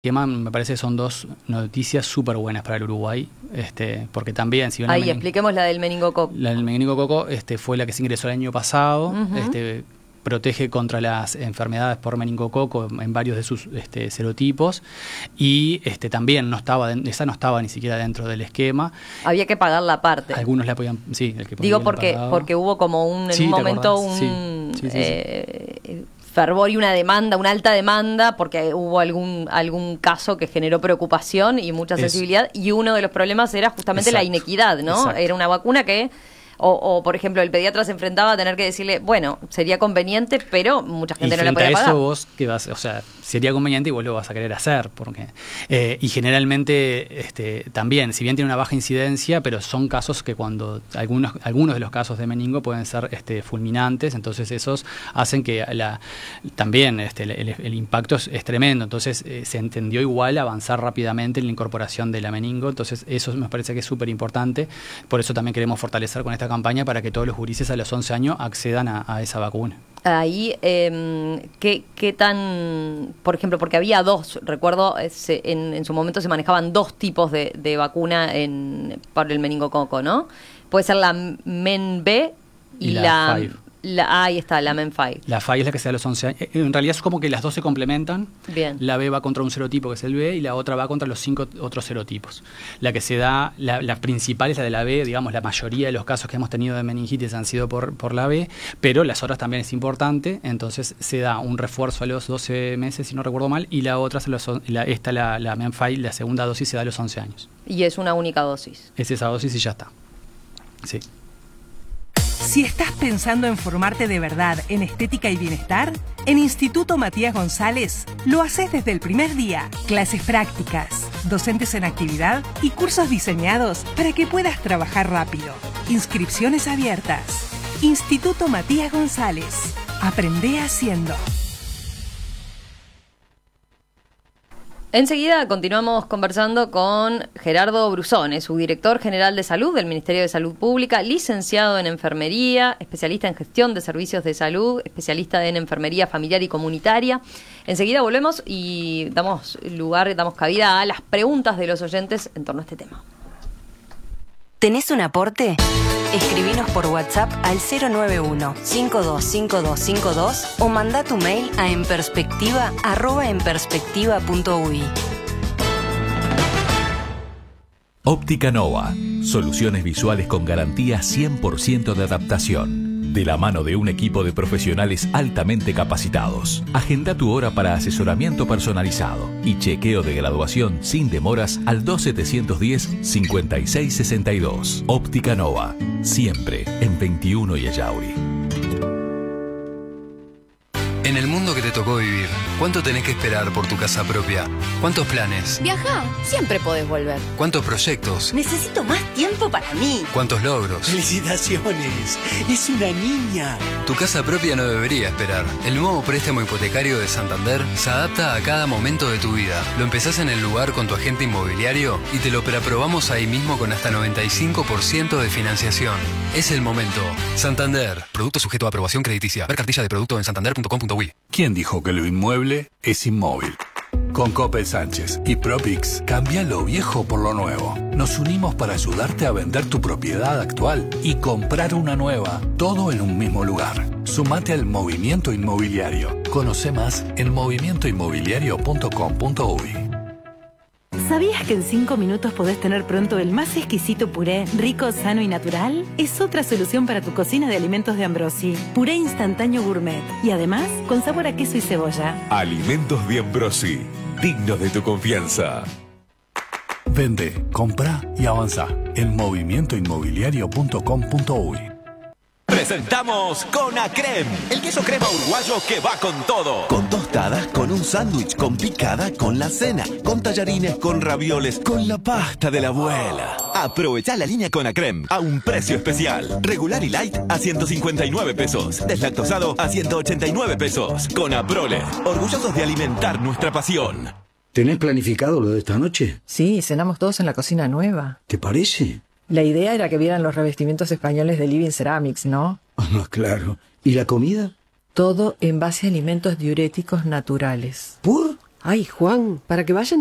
esquema, me parece que son dos noticias súper buenas para el Uruguay, porque también, si bien expliquemos la del meningococo. La del meningococo fue la que se ingresó el año pasado, protege contra las enfermedades por meningococo en varios de sus serotipos, y también esa no estaba ni siquiera dentro del esquema. Había que pagar la parte. Algunos la podían, sí, el que digo porque hubo como en un momento fervor y una alta demanda, porque hubo algún caso que generó preocupación y mucha sensibilidad, y uno de los problemas era justamente la inequidad, ¿no? Exacto. Era una vacuna que por ejemplo, el pediatra se enfrentaba a tener que decirle, bueno, sería conveniente, pero mucha gente no la podía pagar. Eso vos, ¿qué vas? O sea, sería conveniente y vos lo vas a querer hacer, porque y generalmente también, si bien tiene una baja incidencia, pero son casos que cuando algunos de los casos de meningo pueden ser fulminantes, entonces esos hacen que también el impacto es tremendo, entonces se entendió igual avanzar rápidamente en la incorporación de la meningo, entonces eso me parece que es súper importante, por eso también queremos fortalecer con esta campaña para que todos los gurises a los 11 años accedan a esa vacuna. Ahí, ¿qué tan, por ejemplo, porque había dos, recuerdo, en su momento se manejaban dos tipos de vacuna para el meningococo, ¿no? Puede ser la MEN-B y la ahí está, la MEN-5. La FI es la que se da a los 11 años. En realidad es como que las dos se complementan. Bien. La B va contra un serotipo que es el B y la otra va contra los 5 otros serotipos. La que se da, la principal es la de la B, digamos, la mayoría de los casos que hemos tenido de meningitis han sido por la B, pero las otras también es importante, entonces se da un refuerzo a los 12 meses, si no recuerdo mal, y la otra, la MEN-5, la segunda dosis se da a los 11 años. Y es una única dosis. Es esa dosis y ya está. Sí. Si estás pensando en formarte de verdad en estética y bienestar, en Instituto Matías González lo haces desde el primer día. Clases prácticas, docentes en actividad y cursos diseñados para que puedas trabajar rápido. Inscripciones abiertas. Instituto Matías González. Aprende haciendo. Enseguida continuamos conversando con Gerardo Brusone, subdirector general de salud del Ministerio de Salud Pública, licenciado en enfermería, especialista en gestión de servicios de salud, especialista en enfermería familiar y comunitaria. Enseguida volvemos y damos cabida a las preguntas de los oyentes en torno a este tema. ¿Tenés un aporte? Escribinos por WhatsApp al 091-525252 o mandá tu mail a enperspectiva@enperspectiva.uy. Óptica Nova. Soluciones visuales con garantía 100% de adaptación. De la mano de un equipo de profesionales altamente capacitados. Agenda tu hora para asesoramiento personalizado y chequeo de graduación sin demoras al 2710-5662. Óptica Nova. Siempre en 21 y Ayauri. En el mundo que te tocó vivir, ¿cuánto tenés que esperar por tu casa propia? ¿Cuántos planes? Viajá, siempre podés volver. ¿Cuántos proyectos? Necesito más tiempo para mí. ¿Cuántos logros? ¡Felicitaciones! ¡Es una niña! Tu casa propia no debería esperar. El nuevo préstamo hipotecario de Santander se adapta a cada momento de tu vida. Lo empezás en el lugar con tu agente inmobiliario y te lo preaprobamos ahí mismo con hasta 95% de financiación. Es el momento. Santander. Producto sujeto a aprobación crediticia. Ver cartilla de producto en santander.com.uy. ¿Quién dijo que lo inmueble es inmóvil? Con Coppel Sánchez y Propix, cambia lo viejo por lo nuevo. Nos unimos para ayudarte a vender tu propiedad actual y comprar una nueva, todo en un mismo lugar. Sumate al movimiento inmobiliario. Conoce más en movimientoinmobiliario.com.uy. ¿Sabías que en 5 minutos podés tener pronto el más exquisito puré, rico, sano y natural? Es otra solución para tu cocina de alimentos de Ambrosi. Puré instantáneo gourmet. Y además, con sabor a queso y cebolla. Alimentos de Ambrosi. Dignos de tu confianza. Vende, compra y avanza en movimientoinmobiliario.com.uy. Presentamos Conacrem, el queso crema uruguayo que va con todo. Con tostadas, con un sándwich, con picada, con la cena, con tallarines, con ravioles, con la pasta de la abuela. Aprovechá la línea Conacrem a un precio especial. Regular y light a 159 pesos. Deslactosado a 189 pesos. Conaprole, orgullosos de alimentar nuestra pasión. ¿Tenés planificado lo de esta noche? Sí, cenamos todos en la cocina nueva. ¿Te parece? La idea era que vieran los revestimientos españoles de Living Ceramics, ¿no? Ah, claro. ¿Y la comida? Todo en base a alimentos diuréticos naturales. ¿Por? Ay, Juan, para que vayan